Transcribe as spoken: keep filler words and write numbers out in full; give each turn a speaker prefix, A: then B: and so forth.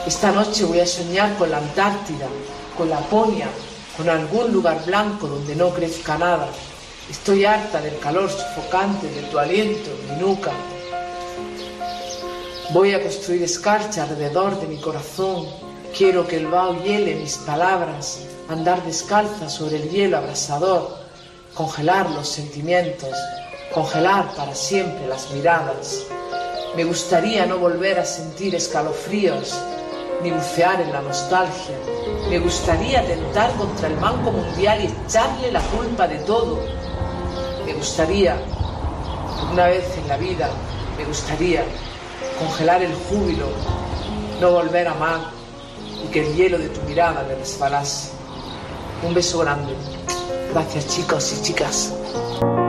A: Esta noche voy a soñar con la Antártida, con Laponia, con algún lugar blanco donde no crezca nada. Estoy harta del calor sofocante de tu aliento en mi nuca. Voy a construir escarcha alrededor de mi corazón. Quiero que el vaho hiele mis palabras, andar descalza sobre el hielo abrasador, congelar los sentimientos, congelar para siempre las miradas. Me gustaría no volver a sentir escalofríos, ni bucear en la nostalgia. Me gustaría atentar contra el Banco Mundial y echarle la culpa de todo. Me gustaría, por una vez en la vida, me gustaría congelar el júbilo, no volver a amar y que el hielo de tu mirada me resbalase. Un beso grande. Gracias, chicos y chicas.